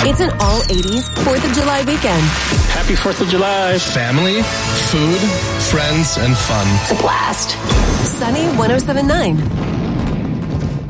It's an all-80s 4th of July weekend. Happy 4th of July. Family, food, friends, and fun. It's a blast. Sunny 107.9.